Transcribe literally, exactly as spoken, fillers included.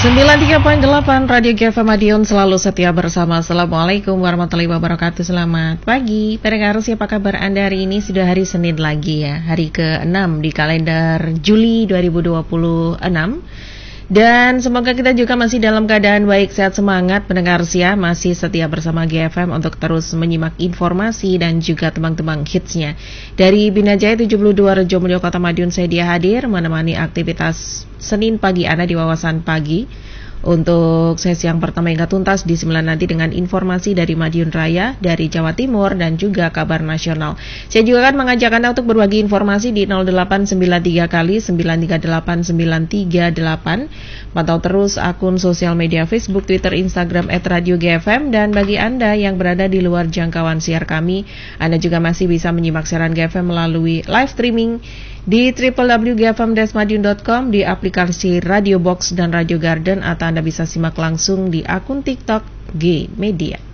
sembilan puluh tiga koma delapan Radio G F M Madiun selalu setia bersama. Assalamualaikum warahmatullahi wabarakatuh. Selamat pagi pendengar, siapa kabar Anda hari ini? Sudah hari Senin lagi ya, hari keenam di kalender Juli dua ribu dua puluh enam. Dan semoga kita juga masih dalam keadaan baik, sehat, semangat pendengar ya, masih setia bersama G F M untuk terus menyimak informasi dan juga tembang-tembang hitsnya. Dari Binajaya tujuh puluh dua Rejo Mulyo Kota Madiun, saya dia hadir menemani aktivitas Senin pagi Anda di Wawasan Pagi. Untuk sesi yang pertama hingga tuntas di sembilan nanti dengan informasi dari Madiun Raya, dari Jawa Timur dan juga kabar nasional. Saya juga akan mengajak Anda untuk berbagi informasi di nol delapan sembilan tiga kali sembilan tiga delapan sembilan tiga delapan. Pantau terus akun sosial media Facebook, Twitter, Instagram et radio G F M. Dan bagi Anda yang berada di luar jangkauan siar kami, Anda juga masih bisa menyimak siaran G F M melalui live streaming di w w w titik g f m dash madiun titik com, di aplikasi Radio Box dan Radio Garden, atau Anda bisa simak langsung di akun TikTok G Media.